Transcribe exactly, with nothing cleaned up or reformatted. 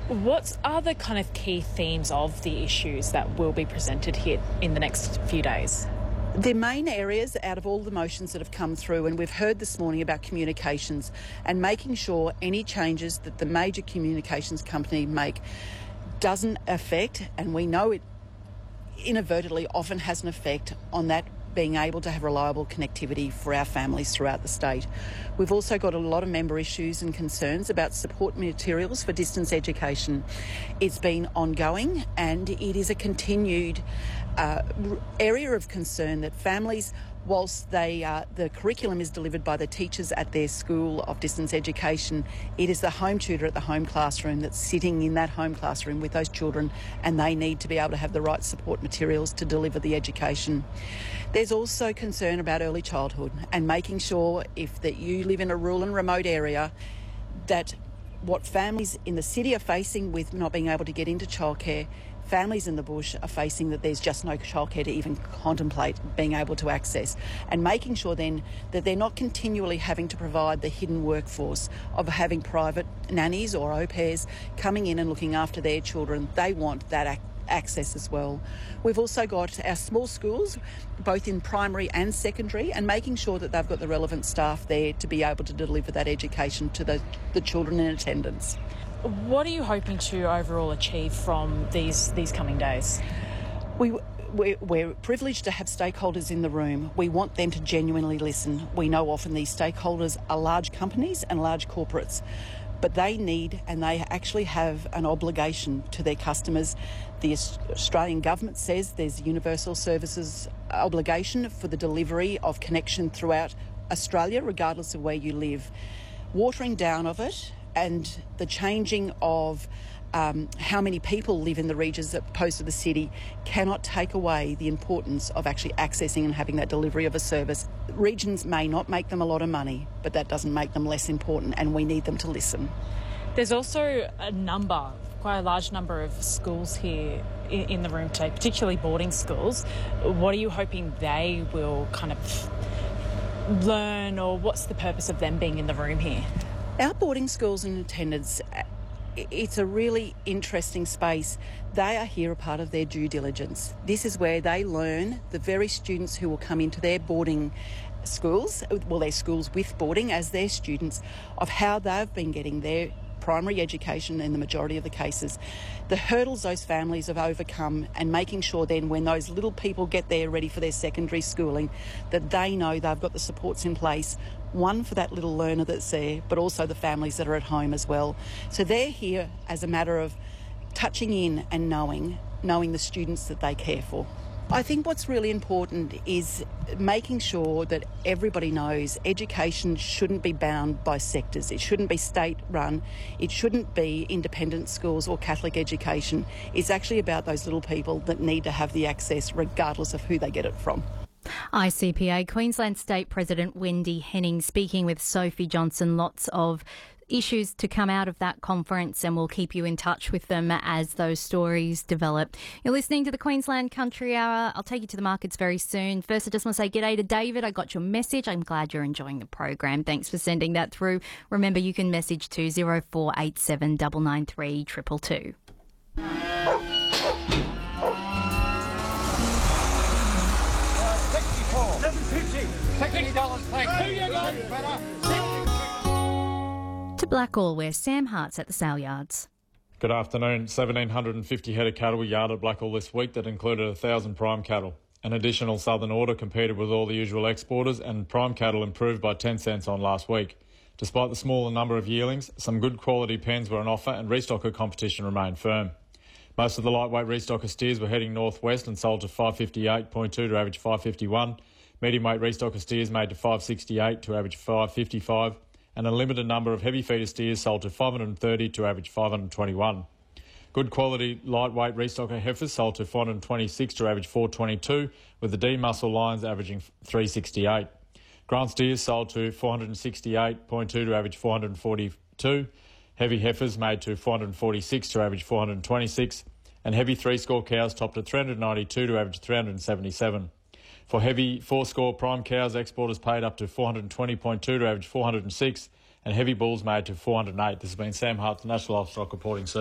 What are the kind of key themes of the issues that will be presented here in the next few days? The main areas out of all the motions that have come through, and we've heard this morning about communications and making sure any changes that the major communications company make doesn't affect, and we know it inadvertently often has an effect on that being able to have reliable connectivity for our families throughout the state. We've also got a lot of member issues and concerns about support materials for distance education. It's been ongoing and it is a continued uh, area of concern that families, whilst they uh, the curriculum is delivered by the teachers at their school of distance education, it is the home tutor at the home classroom that's sitting in that home classroom with those children, and they need to be able to have the right support materials to deliver the education. There's also concern about early childhood and making sure, if that you live in a rural and remote area, that what families in the city are facing with not being able to get into childcare, families in the bush are facing that there's just no childcare to even contemplate being able to access, and making sure then that they're not continually having to provide the hidden workforce of having private nannies or au pairs coming in and looking after their children. They want that ac- access as well. We've also got our small schools, both in primary and secondary, and making sure that they've got the relevant staff there to be able to deliver that education to the, the children in attendance. What are you hoping to overall achieve from these these coming days? We, we're, we're privileged to have stakeholders in the room. We want them to genuinely listen. We know often these stakeholders are large companies and large corporates, but they need and they actually have an obligation to their customers. The Australian government says there's a universal services obligation for the delivery of connection throughout Australia, regardless of where you live. Watering down of it and the changing of um, how many people live in the regions opposed to the city cannot take away the importance of actually accessing and having that delivery of a service. Regions may not make them a lot of money, but that doesn't make them less important, and we need them to listen. There's also a number, quite a large number of schools here in, in the room today, particularly boarding schools. What are you hoping they will kind of learn, or what's the purpose of them being in the room here? Our boarding schools and attendants, it's a really interesting space. They are here a part of their due diligence. This is where they learn, the very students who will come into their boarding schools, well, their schools with boarding as their students, of how they've been getting their primary education in the majority of the cases, the hurdles those families have overcome, and making sure then when those little people get there ready for their secondary schooling, that they know they've got the supports in place, one for that little learner that's there, but also the families that are at home as well. So they're here as a matter of touching in and knowing, knowing the students that they care for. I think what's really important is making sure that everybody knows education shouldn't be bound by sectors. It shouldn't be state-run. It shouldn't be independent schools or Catholic education. It's actually about those little people that need to have the access regardless of who they get it from. I C P A Queensland State President Wendy Henning speaking with Sophie Johnson. Lots of issues to come out of that conference, and we'll keep you in touch with them as those stories develop. You're listening to the Queensland Country Hour. I'll take you to the markets very soon. First, I just want to say g'day to David. I got your message. I'm glad you're enjoying the program. Thanks for sending that through. Remember, you can message to zero four eight seven nine nine three two two two. To Blackall, where Sam Hart's at the sale yards. Good afternoon. one thousand seven hundred fifty head of cattle were yarded at Blackall this week. That included one thousand prime cattle. An additional southern order competed with all the usual exporters, and prime cattle improved by ten cents on last week. Despite the smaller number of yearlings, some good quality pens were on offer and restocker competition remained firm. Most of the lightweight restocker steers were heading northwest and sold to five fifty-eight point two to average five fifty-one. Medium-weight restocker steers made to five sixty-eight to average five fifty-five, and a limited number of heavy feeder steers sold to five thirty to average five twenty-one. Good quality lightweight restocker heifers sold to four twenty-six to average four twenty-two, with the D muscle lines averaging three sixty-eight. Grant steers sold to four sixty-eight point two to average four forty-two. Heavy heifers made to four forty-six to average four twenty-six, and heavy three-score cows topped at three ninety-two to average three seventy-seven. For heavy four-score prime cows, exporters paid up to four twenty point two to average four oh six, and heavy bulls made to four oh eight. This has been Sam Hart, the National Livestock Reporting Service.